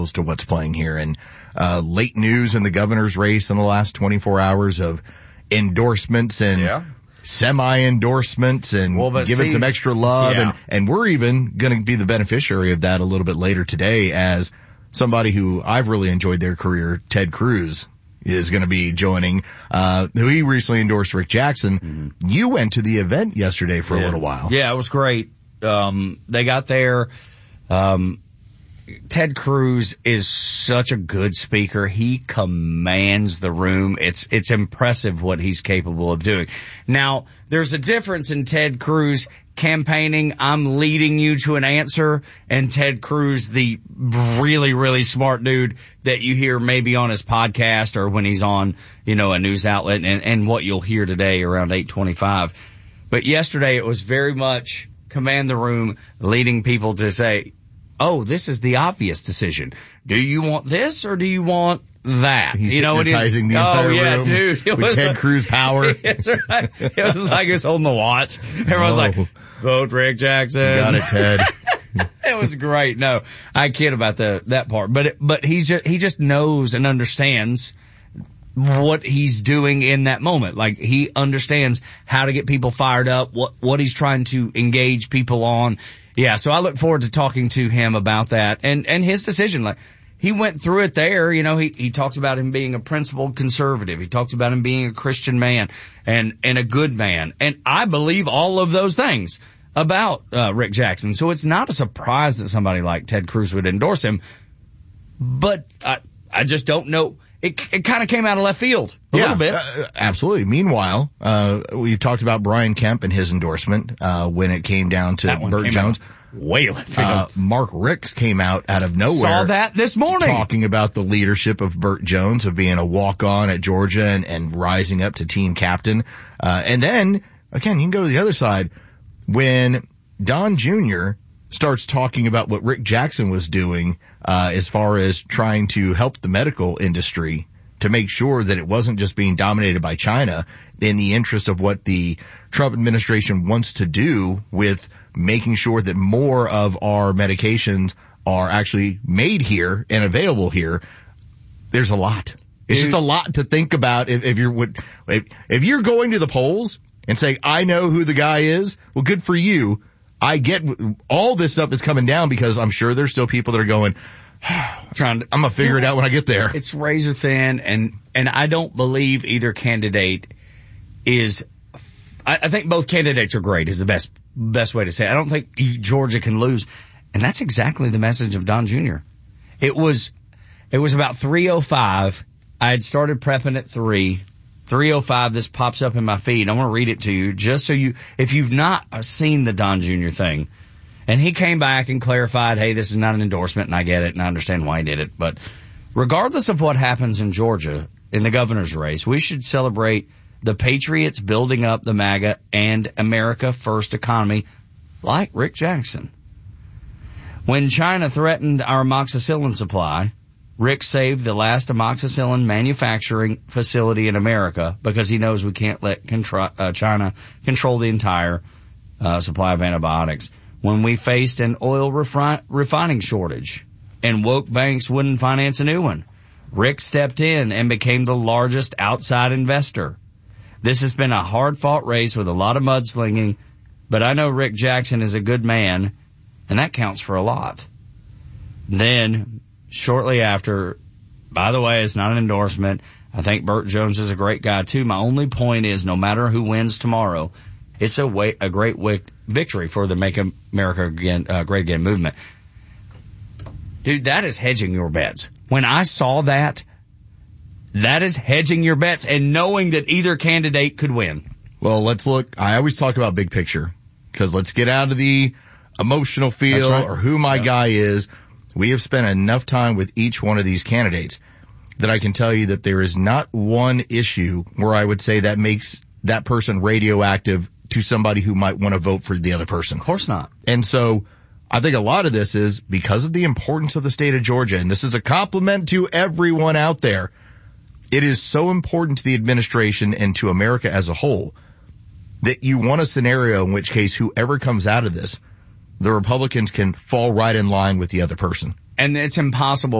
to what's playing here. And late news in the governor's race in the last 24 hours of endorsements and semi-endorsements and giving some extra love. And we're even going to be the beneficiary of that a little bit later today, as somebody who I've really enjoyed their career, Ted Cruz, is going to be joining, who he recently endorsed Rick Jackson. Mm-hmm. You went to the event yesterday for a little while. Yeah, it was great. They got there. Ted Cruz is such a good speaker. He commands the room. It's impressive what he's capable of doing. Now, there's a difference in Ted Cruz campaigning, I'm leading you to an answer, and Ted Cruz, the really, really smart dude that you hear maybe on his podcast or when he's on, a news outlet, and what you'll hear today around 8:25. But yesterday it was very much command the room, leading people to say, oh, this is the obvious decision. Do you want this or do you want that? He's hypnotizing the entire room dude, with Ted Cruz power. That's right. It was like he was holding the watch. Everyone's like, vote Rick Jackson. You got it, Ted. It was great. No, I kid about that part. But he just knows and understands what he's doing in that moment. Like, he understands how to get people fired up, what he's trying to engage people on. Yeah, so I look forward to talking to him about that and his decision. Like, he went through it there. He talked about him being a principled conservative. He talked about him being a Christian man and a good man. And I believe all of those things about Rick Jackson. So it's not a surprise that somebody like Ted Cruz would endorse him. But I just don't know. It kind of came out of left field a little bit. Absolutely. Meanwhile, we talked about Brian Kemp and his endorsement when it came down to Burt Jones. Way left field. Mark Ricks came out of nowhere. Saw that this morning. Talking about the leadership of Burt Jones, of being a walk-on at Georgia and rising up to team captain. And then, again, you can go to the other side. When Don Jr. starts talking about what Rick Jackson was doing as far as trying to help the medical industry to make sure that it wasn't just being dominated by China in the interest of what the Trump administration wants to do with making sure that more of our medications are actually made here and available here. There's a lot. It's just a lot to think about if you're going to the polls and saying, I know who the guy is. Well, good for you. I get all this stuff is coming down because I'm sure there's still people that are going, I'm going to figure it out when I get there. It's razor thin, and I don't believe either candidate is, I think both candidates are great is the best way to say it. I don't think Georgia can lose. And that's exactly the message of Don Jr. It was about 3:05. I had started prepping at 3:05, this pops up in my feed. I want to read it to you just so if you've not seen the Don Jr. thing. And he came back and clarified, hey, this is not an endorsement, and I get it, and I understand why he did it. But regardless of what happens in Georgia in the governor's race, we should celebrate the patriots building up the MAGA and America First economy like Rick Jackson. When China threatened our amoxicillin supply, Rick saved the last amoxicillin manufacturing facility in America because he knows we can't let China control the entire supply of antibiotics. When we faced an oil refining shortage and woke banks wouldn't finance a new one, Rick stepped in and became the largest outside investor. This has been a hard-fought race with a lot of mudslinging, but I know Rick Jackson is a good man, and that counts for a lot. Then, shortly after, by the way, it's not an endorsement. I think Burt Jones is a great guy, too. My only point is, no matter who wins tomorrow, it's a great victory for the Make America Great Again movement. Dude, that is hedging your bets. When I saw that is hedging your bets and knowing that either candidate could win. Well, let's look. I always talk about big picture because let's get out of the emotional feel or who my guy is. We have spent enough time with each one of these candidates that I can tell you that there is not one issue where I would say that makes that person radioactive to somebody who might want to vote for the other person. Of course not. And so I think a lot of this is because of the importance of the state of Georgia, and this is a compliment to everyone out there. It is so important to the administration and to America as a whole that you want a scenario in which case whoever comes out of this, the Republicans can fall right in line with the other person. And it's impossible